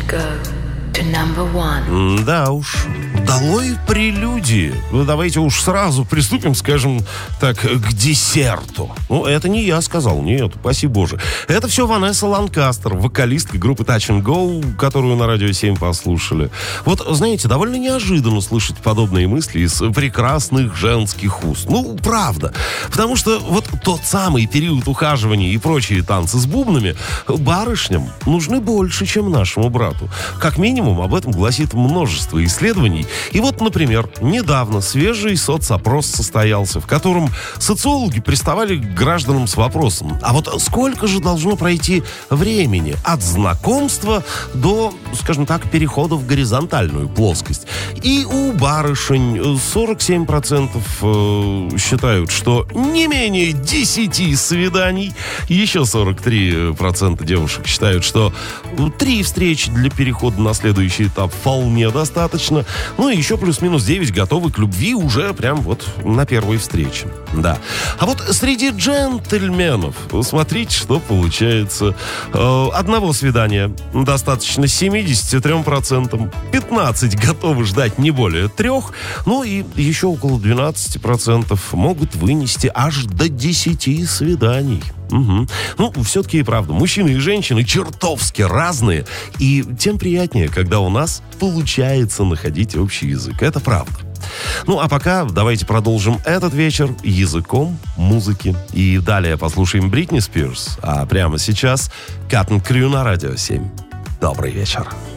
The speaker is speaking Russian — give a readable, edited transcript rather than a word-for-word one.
go to number one. Да уж, долой прелюдии. Ну, давайте уж сразу приступим, скажем так, к десерту. Ну, это не я сказал, нет, упаси Боже. Это все Ванесса Ланкастер, вокалистка группы Touch and Go, которую на Радио 7 послушали. Вот, знаете, довольно неожиданно слышать подобные мысли из прекрасных женских уст. Ну, правда. Потому что вот тот самый период ухаживания и прочие танцы с бубнами барышням нужны больше, чем нашему брату. Как минимум, об этом гласит множество исследований. И вот, например, недавно свежий соцопрос состоялся, в котором социологи приставали к гражданам с вопросом: а вот сколько же должно пройти времени от знакомства до, скажем так, перехода в горизонтальную плоскость? И у барышень 47% считают, что не менее 10 свиданий. Еще 43% девушек считают, что 3 встречи для перехода на следующий этап вполне достаточно. Ну и еще плюс-минус 9 готовы к любви уже прям вот на первой встрече. Да. А вот среди джентльменов, смотрите, что получается. Одного свидания достаточно 73%, 15 готовы ждать не более 3, ну и еще около 12% могут вынести аж до 10 свиданий. Угу. Ну, все-таки и правда, мужчины и женщины чертовски разные, и тем приятнее, когда у нас получается находить общий язык. Это правда. Ну, а пока давайте продолжим этот вечер языком музыки. И далее послушаем Бритни Спирс. А прямо сейчас Cotton Crew на Радио 7. Добрый вечер.